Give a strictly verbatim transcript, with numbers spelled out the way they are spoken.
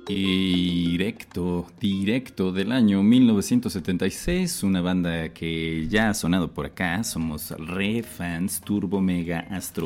Directo, directo del año mil novecientos setenta y seis, una banda que ya ha sonado por acá, somos re fans, Turbo Mega Astro